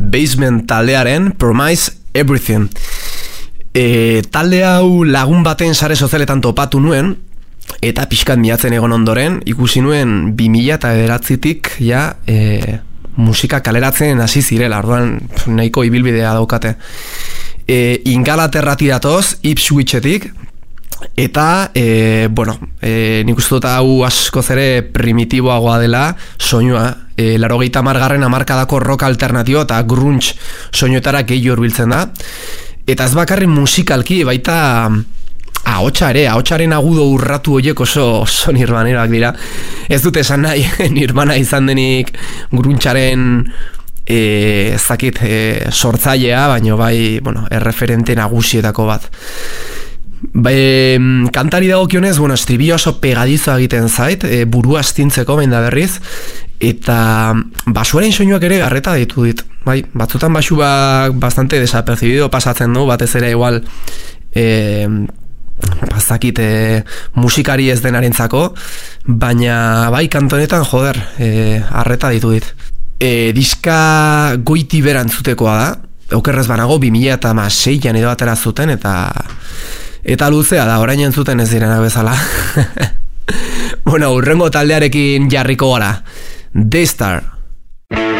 Basement taldearen Promise Everything. Talde hau lagun baten sare sozialetan topatu nuen, eta pixkat miatzen egon ondoren, ikusi nuen 2009-tik ja musika kaleratzen hasi zirela, orduan nahiko ibilbidea daukate. Ingalaterratik datoz, Ipswichetik, eta, nik uste dut hau askoz ere primitiboagoa dela soinua, 80 hamarkadako rock alternatibo eta grunge soinuetara gehiago hurbiltzen da. Eta ez bakarrik musikalki, baita ahotsaren agudo urratu horiek oso nirvaneroak dira. Ez dute esan nahi nirvana izan denik grungearen sortzailea, baina bai, erreferente nagusietako bat. Kantari dagokionez, estribillo oso pegadizo egiten zait, burua astintzeko behin da berriz, eta basuaren soinuak ere garreta ditu dit. Bai, batzutan basua bastante desapercibido pasatzen du, batez ere igual musikari ez denarentzako, baina bai kantonetan joder, harreta ditu dit. Diska goiti berantzutekoa da, okerrez banago 2006an edo atera zuten, eta luzea da, orain entzuten ez direnak bezala. Urrengo taldearekin jarriko gara. Daystar.